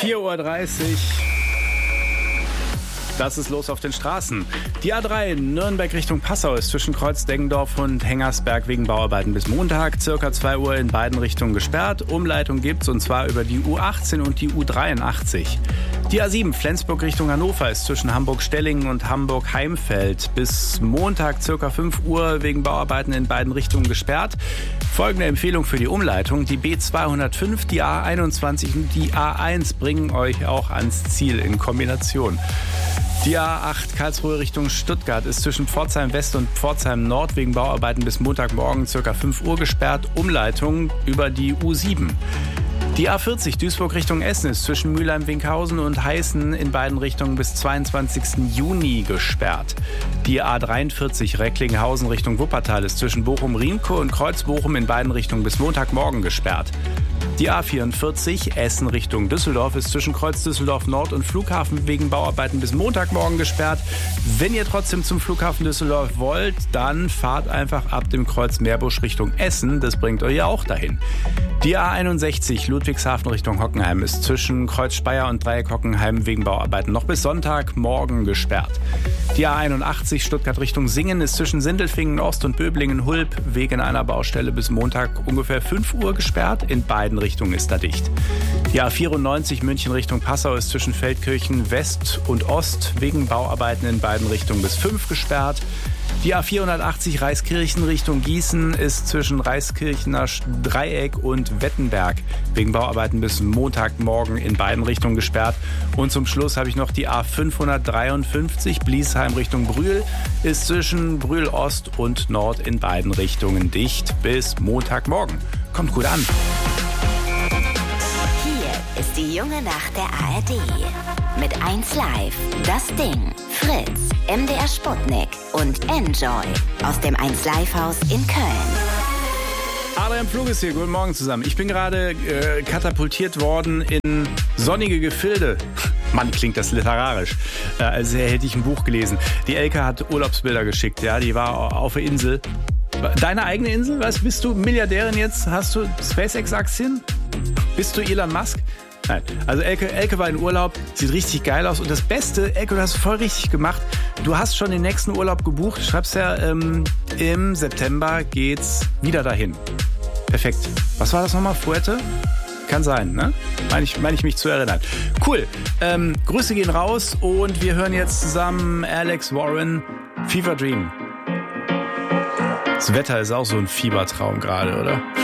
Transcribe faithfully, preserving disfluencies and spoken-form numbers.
vier Uhr dreißig. Das ist los auf den Straßen. Die A drei Nürnberg Richtung Passau ist zwischen Kreuz-Deggendorf und Hengersberg wegen Bauarbeiten bis Montag circa zwei Uhr in beiden Richtungen gesperrt. Umleitung gibt's und zwar über die U achtzehn und die U dreiundachtzig. Die A sieben Flensburg Richtung Hannover ist zwischen Hamburg-Stellingen und Hamburg-Heimfeld bis Montag circa fünf Uhr wegen Bauarbeiten in beiden Richtungen gesperrt. Folgende Empfehlung für die Umleitung. Die B zweihundertfünf, die A einundzwanzig und die A eins bringen euch auch ans Ziel in Kombination. Die A acht Karlsruhe Richtung Stuttgart ist zwischen Pforzheim West und Pforzheim Nord wegen Bauarbeiten bis Montagmorgen ca. fünf Uhr gesperrt. Umleitung über die U sieben. Die A vierzig Duisburg Richtung Essen ist zwischen Mülheim-Winkhausen und Heißen in beiden Richtungen bis zweiundzwanzigsten Juni gesperrt. Die A dreiundvierzig Recklinghausen Richtung Wuppertal ist zwischen Bochum-Riemke und Kreuz-Bochum in beiden Richtungen bis Montagmorgen gesperrt. Die A vierundvierzig Essen Richtung Düsseldorf ist zwischen Kreuz Düsseldorf Nord und Flughafen wegen Bauarbeiten bis Montagmorgen gesperrt. Wenn ihr trotzdem zum Flughafen Düsseldorf wollt, dann fahrt einfach ab dem Kreuz Meerbusch Richtung Essen. Das bringt euch ja auch dahin. Die A einundsechzig Ludwigshafen Richtung Hockenheim ist zwischen Kreuz Speyer und Dreieck Hockenheim wegen Bauarbeiten noch bis Sonntagmorgen gesperrt. Die A einundachtzig Stuttgart Richtung Singen ist zwischen Sindelfingen Ost und Böblingen-Hulb wegen einer Baustelle bis Montag ungefähr fünf Uhr gesperrt. In beiden Richtungen ist da dicht. Die A vierundneunzig München Richtung Passau ist zwischen Feldkirchen West und Ost wegen Bauarbeiten in beiden Richtungen bis fünf gesperrt. Die A vierhundertachtzig Reiskirchen Richtung Gießen ist zwischen Reiskirchener Dreieck und Wettenberg wegen Bauarbeiten bis Montagmorgen in beiden Richtungen gesperrt. Und zum Schluss habe ich noch die A fünfhundertdreiundfünfzig Bliesheim Richtung Brühl ist zwischen Brühl Ost und Nord in beiden Richtungen dicht bis Montagmorgen. Kommt gut an. Hier ist die junge Nacht der A R D. Mit eins Live, das Ding, Fritz, M D R Sputnik und Enjoy aus dem eins Live Haus in Köln. Adrian Pflug ist hier, guten Morgen zusammen. Ich bin gerade äh, katapultiert worden in sonnige Gefilde. Mann, klingt das literarisch. Äh, als hätte ich ein Buch gelesen. Die Elke hat Urlaubsbilder geschickt, ja, die war auf der Insel. Deine eigene Insel? Was, bist du Milliardärin jetzt? Hast du SpaceX-Aktien? Bist du Elon Musk? Nein, also Elke, Elke war in Urlaub, sieht richtig geil aus. Und das Beste, Elke, du hast es voll richtig gemacht. Du hast schon den nächsten Urlaub gebucht. Du schreibst ja, ähm, im September geht's wieder dahin. Perfekt. Was war das nochmal? Fuerte? Kann sein, ne? Meine ich, meine ich mich zu erinnern. Cool. Ähm, Grüße gehen raus und wir hören jetzt zusammen Alex Warren, Fever Dream. Das Wetter ist auch so ein Fiebertraum gerade, oder?